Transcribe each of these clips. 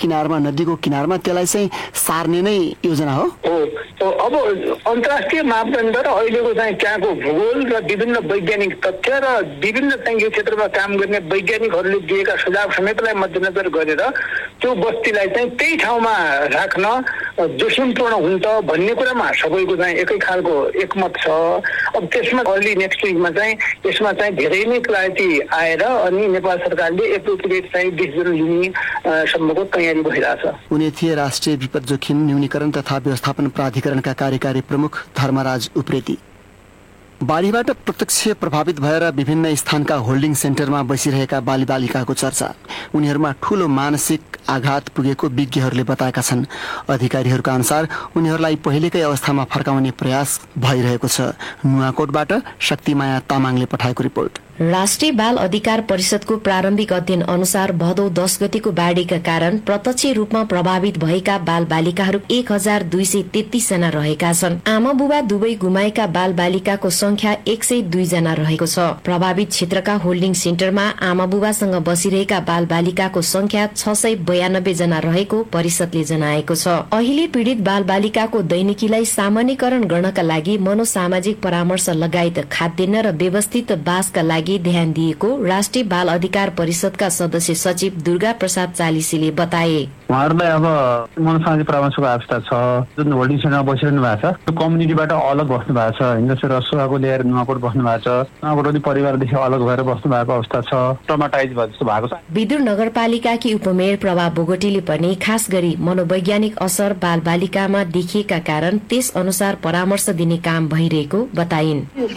किनारमा, नदीको किनारमा त्यसलाई चाहिँ सार्ने नै योजना हो। अब अन्तर्राष्ट्रिय मापदण्ड र अहिलेको चाहिँ त्यहाँको भूगोल र विभिन्न वैज्ञानिक तथ्य र विभिन्न चाहिँ यो क्षेत्रमा काम गर्ने वैज्ञानिकहरूले दिएका सुझाव समेतलाई मध्यनजर गरेर त्यो बस्तीलाई चाहिँ त्यही ठाउँमा राख्न जोखिमपूर्ण हुन्छ भन्ने कुरामा सबैको चाहिँ एकै खालको एकमत छ। अब त्यसमा अर्ली नेक्स्ट विकमा चाहिँ यसमा चाहिँ धेरै नै क्लारिटी आएर अनि नेपाल सरकारले एप्रोप्रिएट चाहिँ डिसिजन लिने सम्मको तयारी भइरहेछ। उनी थिए राष्ट्रिय विपद जोखिम न्यूनीकरण तथा व्यवस्थापन प्राधिकरणका कार्यकारी प्रमुख धर्मराज उप्रेती। बाढीबाट प्रत्यक्ष प्रभावित भएर विभिन्न स्थानका होल्डिङ सेन्टरमा बसिरहेका बालिबालिकाको चर्चा, उनीहरूमा ठूलो मानसिक आघात पुगेको विज्ञहरूले बताएका छन्। अधिकारीहरूका अनुसार उनीहरूलाई पहिलेकै अवस्थामा फर्काउने प्रयास भइरहेको छ। नुवाकोटबाट शक्तिमाया तामाङले पठाएको रिपोर्ट। राष्ट्रिय बाल अधिकार परिषदको प्रारम्भिक अध्ययन अनुसार भदौ 10 गतिको बाढीका कारण प्रत्यक्ष रूपमा प्रभावित भएका बाल बालिकाहरू 1233 जना रहेका छन्। आमा बुबा दुवै गुमाएका बाल बालिकाको संख्या 102 जना रहेको छ। प्रभावित क्षेत्रका होल्डिङ सेन्टरमा आमा बुबासँग बसिरहेका बाल बालिकाको संख्या 692 जना रहेको परिषदले जनाएको छ। अहिले पीड़ित बाल बालिकाको दैनिकीलाई सामान्यकरण गर्नका लागि मनोसामाजिक परामर्श लगायत खाद्यान्न र व्यवस्थित बासका लागि ध्यान दिएको राष्ट्रिय बाल अधिकार परिषदका सदस्य सचिव दुर्गा प्रसाद चालिसीले बताए। उहाँहरूलाई अब मनोसामाजिक परामर्शको आवश्यकता छ। जुन होल्डिङ सेन्टरमा बसिरहनु भएको छ त्यो कम्युनिटीबाट अलग बस्नु भएको छ। जस्तै रसुवाको ल्याएर नुवाकोट बस्नु भएको छ। नुवाकोट परिवारदेखि अलग भएर बस्नु भएको अवस्था छ। ट्रमाटाइज भयो जस्तो भएको छ। विदुर नगरपालिकाकी उपमेयर प्रभा बोगटीले पनि खास गरी मनोवैज्ञानिक असर बाल बालिकामा देखिएका कारण त्यस अनुसार परामर्श दिने काम भइरहेको बताइन्।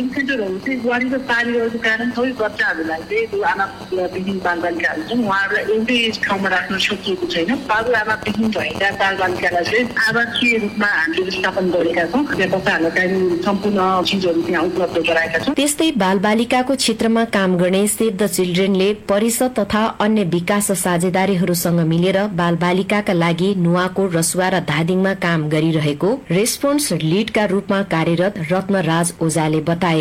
सबै बच्चाहरूलाई चाहिँ जो आमाविहीन बालबालिकाहरू छन् उहाँहरूलाई एउटै ठाउँमा राख्न सकिएको छैन। बाबुआमाविहीन भएका बालबालिकालाई चाहिँ आवासीय रूपमा हामीले व्यवस्थापन गरेका छौँ। बच्चाहरूलाई चाहिने सम्पूर्ण चिजहरू त्यहाँ उपलब्ध गराएका छौँ। त्यस्तै बालबालिकाको क्षेत्रमा काम गर्ने सेभ द चिल्ड्रेनले परिषद तथा अन्य विकास साझेदारीहरूसँग मिलेर बालबालिकाका लागि नुवाकोट, रसुवा र धादिङमा काम गरिरहेको रेस्पोन्स लिडका रूपमा कार्यरत रत्नराज ओझाले बताए।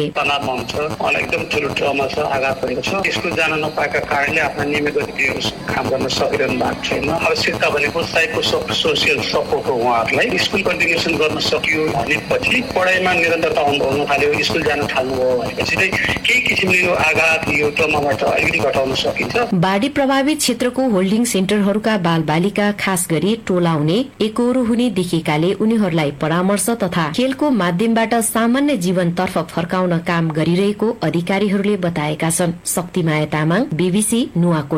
आघात भएको छ। यसको जान नपाएका कारणले आफ्ना नियमित गतिविधिहरू काम गर्न सकिरहनु भएको छैन। आवश्यकता भनेको साइको सोसियल सपोर्ट हो। उहाँहरूलाई स्कुल कन्टिन्युसन गर्न सकियो भनेपछि पढाइमा निरन्तरता अनुभव थाल्यो, स्कुल जान थाल्नुभयो भनेपछि चाहिँ केही किसिमले यो आघात यो ट्रमाबाट अलिकति घटाउन सकिन्छ। बाढी प्रभावित क्षेत्रको होल्डिङ सेन्टरहरूका बालबालिका खास गरी टोलाउने, एकहोरो हुने देखिएकाले उनीहरूलाई परामर्श तथा खेलको माध्यमबाट सामान्य जीवनतर्फ फर्काउन काम गरिरहेको अधिकारीहरूले बताएका छन्। शक्तिमाया तामाङ, बीबीसी नुवाकोट।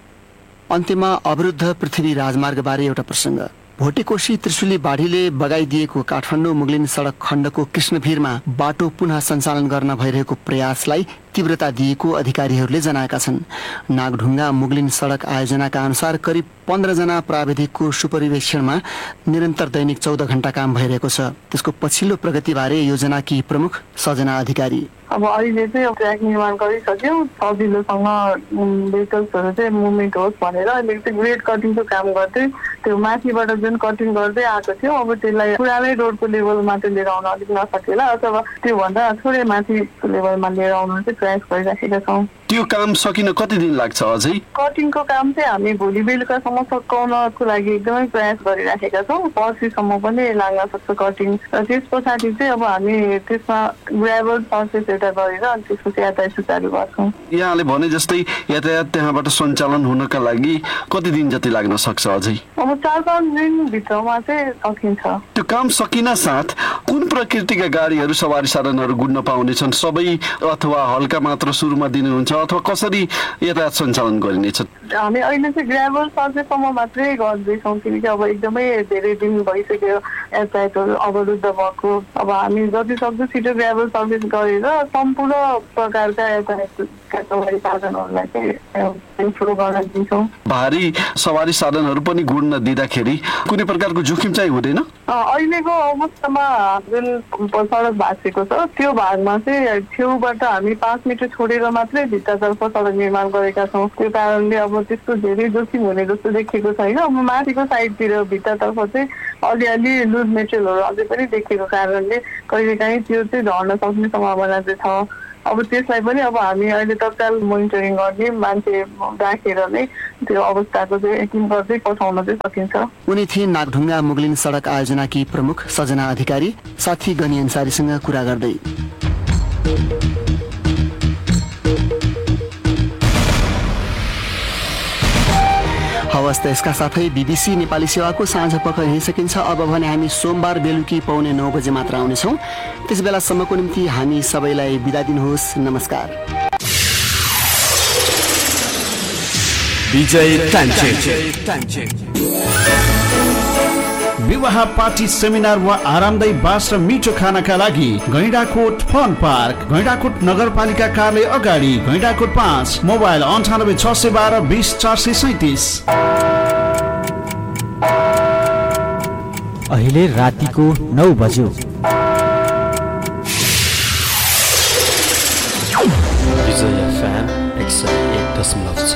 अन्त्यमा अवरुद्ध पृथ्वी राजमार्गबारे एउटा प्रसंग। भोटेकोशी त्रिशुली बाढीले बगाइदिएको काठमाडौँ मुगलिन सड़क खण्डको कृष्णभिरमा बाटो पुनः सञ्चालन गर्न भइरहेको प्रयासलाई तीव्रता दिएको अधिकारीहरूले जनाएका छन्। नागढुङ्गा मुगलिन सड़क आयोजनाका अनुसार करिब 15 जना प्राविधिकको सुपरिवेक्षणमा निरन्तर दैनिक 14 घण्टा काम भइरहेको छ। त्यसको पछिल्लो प्रगतिबारे योजनाकी प्रमुख सजना अधिकारी। अब अहिले चाहिँ ट्र्याक निर्माण गरिसक्यौँ। सजिलोसँग भेहिकल्सहरू चाहिँ मुभमेन्ट होस् भनेर अहिले चाहिँ ग्रेड कटिङको काम गर्दै त्यो माथिबाट जुन कटिङ गर्दै आएको थियो अब त्यसलाई पुरानै रोडको लेभलमा चाहिँ लिएर आउन अलिक नसकेला अथवा त्योभन्दा थोरै माथिको लेभलमा लिएर आउन चाहिँ प्रयास गरिराखेका छौँ। त्यो काम सकिन कति दिन लाग्छ अझै? कटिङको काम चाहिँ हामी भोलि बेलुकासम्म सकाउनको लागि एकदमै प्रयास गरिराखेका छौँ। पर्सिसम्म पनि लाग्न सक्छ कटिङ र त्यस पछाडि चाहिँ अब हामी त्यसमा ग्राभल सर्फेस एउटा गरेर अनि त्यसपछि यातायात सुचारू गर्छौँ। यहाँले भने जस्तै यातायात त्यहाँबाट सञ्चालन हुनका लागि कति दिन जति लाग्न सक्छ अझै? अब 4-5 दिन भित्रमा चाहिँ सकिन्छ। त्यो काम सकिन साथ कुन प्रकृतिका गाडीहरू सवारी साधनहरू गुड्न पाउनेछन्? सबै अथवा हल्का मात्र सुरुमा दिनुहुन्छ अथवा कसरी यातायात सञ्चालन गरिनेछ? हामी अहिले चाहिँ ग्राभल सर्फेससम्म मात्रै गर्दैछौँ किनकि अब एकदमै धेरै दिन भइसक्यो यातायातहरू अवरुद्ध भएको। अब हामी जति सक्दो छिटो ग्राभल सर्फेस गरेर सम्पूर्ण प्रकारका यातायातका सवारी साधनहरूलाई चाहिँ फ्लो गर्न दिन्छौँ। भारी सवारी साधनहरू पनि गुड्न दिँदाखेरि कुनै प्रकारको जोखिम चाहिँ हुँदैन? अहिलेको अवस्थामा जुन सडक भाँचेको छ त्यो भागमा चाहिँ छेउबाट हामी 5 मिटर छोडेर मात्रै भित्तातर्फ सडक निर्माण गरेका छौँ। त्यो कारणले अब त्यस्तो धेरै जोखिम हुने जस्तो देखिएको छैन। अब माथिको साइडतिर भित्तातर्फ चाहिँ अलिअलि लुज मेटेरियलहरू अझै पनि देखिएको कारणले कहिलेकाहीँ त्यो चाहिँ झर्न सक्ने सम्भावना चाहिँ छ। अब त्यसलाई पनि अब हामी अहिले तत्काल मोनिटरिङ गर्ने मान्छे राखेर नै त्यो अवस्थाको चाहिँ यकिन गर्दै पठाउन चाहिँ सकिन्छ। उनी थिए नागढुङ्गा मुगलिन सडक आयोजनाकी प्रमुख सजना अधिकारी साथी गनी अन्सारीसँग कुरा गर्दै। हवस् त यसका साथै BBC नेपाली सेवाको साँझ पख हेर्न सकिन्छ। अब भने हामी सोमबार बेलुकी 8:45 बजे मात्र आउनेछौँ। त्यस बेलासम्मको निम्ति हामी सबैलाई बिदा दिनुहोस्। नमस्कार। विवाह पार्टी सेमिनार वा आरामदायी बास र मिठो खानाका लागि गैंडाकोट फन पार्क, गैंडाकोट नगरपालिका कार्यालय अगाडि, गैंडाकोट 5, मोबाइल 98 612 20 437। अहिले रातिको 9 बज्यो। विजय FM 101.6।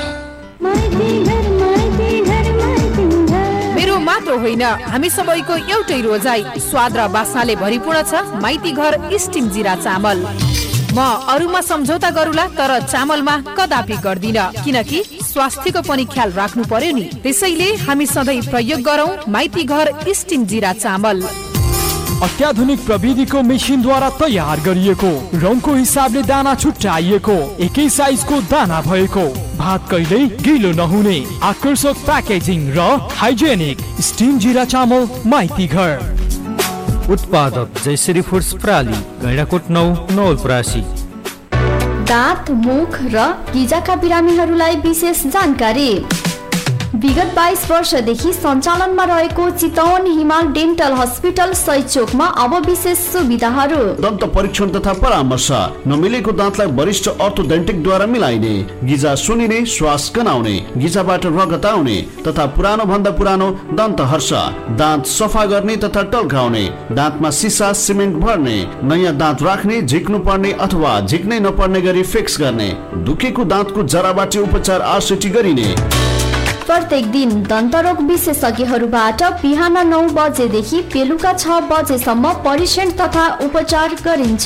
मेरो मात्र होइन, हामी सबैको एउटै रोजाइ स्वाद र बास्नाले भरिपूर्ण छ माइती घर स्टिम जिरा चामल। म अरूमा सम्झौता गरूला तर चामलमा कदापि गर्दिन, किनकि स्वास्थ्यको पनि ख्याल राख्नु पर्यो नि। त्यसैले हामी सधैँ प्रयोग गरौँ माइती घर स्टिम जिरा चामल। अत्याधुनिक प्रविधिको मेसिनद्वारा तयार गरिएको, रङको हिसाबले दाना छुट्याइएको, एकै साइजको दाना भएको, भात कहिल्यै गिलो नहुने, आकर्षक प्याकेजिङ र हाइजेनिक स्टिम जिरा चामल माइती घर। उत्पादक जयश्री फुड्स प्राली, गैंडाकोट 9 नवलपरासी। दाँत, मुख र गिजाका बिरामीहरूलाई विशेष जानकारी। विगत 22 वर्षदेखि सञ्चालनमा रहेको चितवन हिमाल डेन्टल हस्पिटल सही चोकमा अब विशेष सुविधाहरू। दन्त परीक्षण तथा परामर्श, नमिलेको दाँतलाई वरिष्ठ अर्थोडेन्टिकद्वारा मिलाइने, गिजा सुनिने, श्वास गनाउने, गिजाबाट रगत आउने तथा पुरानो भन्दा पुरानो दन्त हर्ष, दाँत सफा गर्ने तथा टल्काउने, दाँतमा सिसा सिमेन्ट भर्ने, नयाँ दाँत राख्ने, झिक्नु पर्ने अथवा झिक्नै नपर्ने गरी फिक्स गर्ने, दुखेको दाँतको जराबाट उपचार आरसिटी गरिने। प्रत्येक दिन दन्तरोग विशेषज्ञहरूबाट बिहान 9 बजेदेखि बेलुका 6 बजेसम्म परीक्षण तथा उपचार गरिन्छ।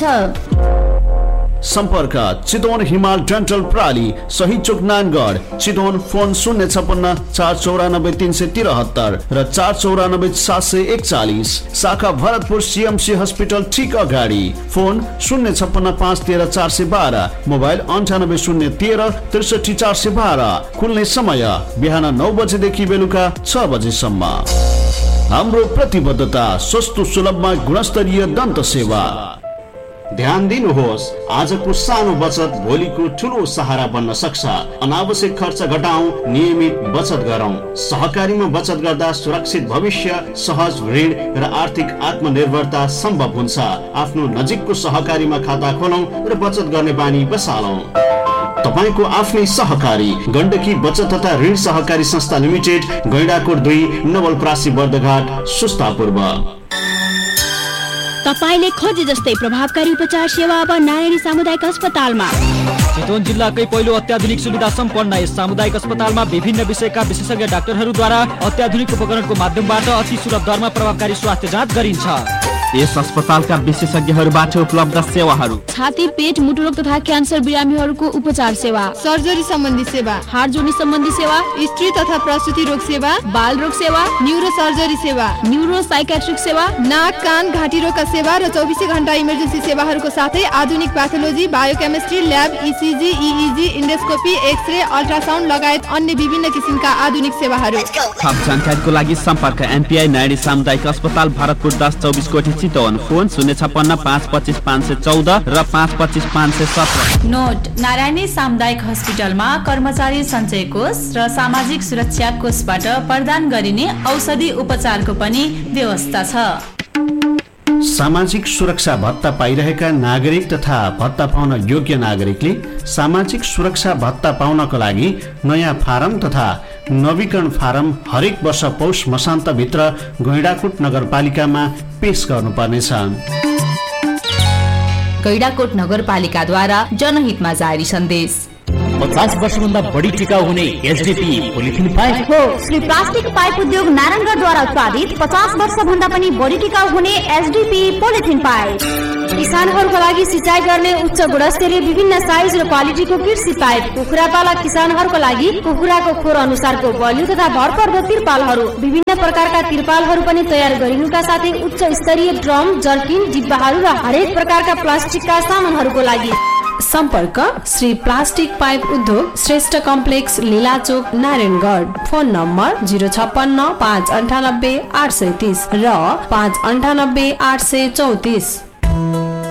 सम्पर्क चितवन हिमाल डेन्टल प्राली, सही चोक नानगढ, चितवन। फोन 056 494 373 र 494 741। शाखा भरतपुर CMC हस्पिटल ठीक अगाडि। Phone 056 513 412, mobile 98 013 63 412। खुल्ने समय बिहान 9 बजेदेखि बेलुका 6 बजेसम्म। हाम्रो प्रतिबद्धता सस्तो सुलभमा गुणस्तरीय दन्त सेवा। ध्यान दिनुहोस्, आजको सानो बचत भोलिको ठुलो सहारा बन्न सक्छ। अनावश्यक खर्च घटाऊ, नियमित बचत गरौँ। सहकारीमा बचत गर्दा सुरक्षित भविष्य, सहज ऋण र आर्थिक आत्मनिर्भरता सम्भव हुन्छ। आफ्नो नजिकको सहकारीमा खाता खोलौं र बचत गर्ने बानी बसालौं। तपाईको आफ्नै सहकारी गण्डकी बचत तथा ऋण सहकारी संस्था लिमिटेड, गैंडाकोट 2 नवलपरासी बर्दघाट सुस्तापूर्व। तपाईले खोजे जस्तै प्रभावकारी उपचार सेवा अब नारायणी सामुदायिक अस्पतालमा। चितवन जिल्लाकै पहिलो अत्याधुनिक सुविधा सम्पन्न यस सामुदायिक अस्पतालमा विभिन्न विषयका विशेषज्ञ डाक्टरहरूद्वारा अत्याधुनिक उपकरणको माध्यमबाट अति सुलभ दरमा प्रभावकारी स्वास्थ्य जाँच गरिन्छ। यस अस्पतालका विशेषज्ञहरूबाट उपलब्ध सेवाहरू: छाती, पेट, मुटुरोग तथा क्यान्सर बिरामीहरूको उपचार सेवा, सर्जरी सम्बन्धी सेवा, हाड जोड्ने सम्बन्धी सेवा, स्त्री तथा प्रसुति रोग सेवा, बाल रोग सेवा, न्यूरो सर्जरी सेवा, न्यूरो साइकेट्रिक सेवा, नाक, कान, घाँटी रोगका सेवा र 24 घण्टा इमर्जेन्सी सेवाहरूको साथै आधुनिक pathology, biochemistry lab, ECG, EEG, endoscopy, x-ray, ultrasound लगायत अन्य विभिन्न किसिमका आधुनिक सेवाहरू। थप जानकारीको लागि सम्पर्क MPI नारायणी सामुदायिक अस्पताल, भरतपुर 10 24 कोठी चितवन। फोन 056 525 514 र 525 517। नोट: नारायणी सामुदायिक हस्पिटलमा कर्मचारी सञ्चय कोष र सामाजिक सुरक्षा कोषबाट प्रदान गरिने औषधि उपचारको पनि व्यवस्था छ। सामाजिक सुरक्षा भत्ता पाइरहेका नागरिक तथा भत्ता पाउन योग्य नागरिकले सामाजिक सुरक्षा भत्ता पाउनको लागि नयाँ फारम तथा नवीकरण फारम हरेक वर्ष पौष मसान्तभित्र गैंडाकोट नगरपालिकामा पेश गर्नुपर्नेछ। गैंडाकोट नगरपालिकाद्वारा जनहितमा जारी सन्देश। 50 वर्षभन्दा बढी टिकाउ हुने HDP पोलिथिन पाइप हो। श्री प्लास्टिक पाइप उद्योग नारायणगढद्वारा उत्पादित 50 वर्षभन्दा पनि बढी टिकाउ हुने HDP पोलिथिन पाइप। किसानहरूको लागि सिँचाइ गर्ने उच्च गुणस्तरीय विभिन्न साइज र क्वालिटीको कृषि पाइप, कुखुरा पालक किसानहरूको लागि कुखुराको खोर अनुसारको बलियो तथा भरपर्दो तिरपालहरू, विभिन्न प्रकारका तिरपालहरू पनि तयार गरिनुका साथै उच्च स्तरीय ड्रम, जर्किन, डिब्बाहरू र हरेक प्रकारका प्लास्टिकका सामानहरूको लागि सम्पर्क श्री प्लास्टिक पाइप उद्योग, Shrestha complex, लीलाचोक, Narayangarh. Phone number 056 598 830 र 598 834।